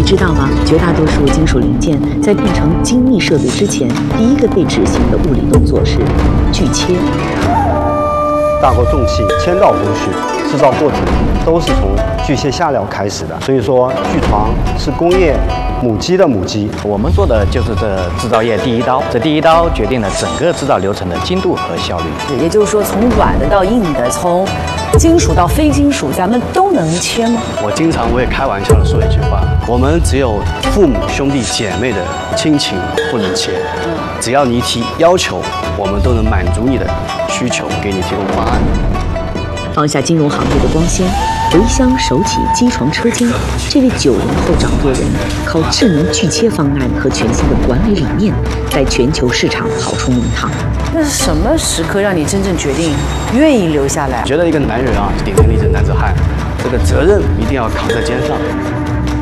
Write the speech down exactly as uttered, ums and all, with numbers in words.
知道吗？绝大多数金属零件在变成精密设备之前，第一个被执行的物理动作是锯切。 大锅重器、签到工序、制造过程都是从锯切下料开始的。所以说，锯床是工业母鸡的母鸡。 我们做的就是这制造业第一刀，这第一刀决定了整个制造流程的精度和效率。 也就是说，从软的到硬的，从金属到非金属，咱们都能切吗？ 我经常我也开玩笑的说一句话：我们只有父母、兄弟姐妹的亲情不能切，只要你一提要求，我们都能满足你的需求，给你提供方案。 放下金融行业的光鲜，回乡手起机床车间，这位九零后掌舵人靠智能锯切方案和全新的管理理念，在全球市场跑出名堂。 那是什么时刻让你真正决定愿意留下来？ 觉得一个男人啊，顶天立正男子汉，这个责任一定要扛在肩上。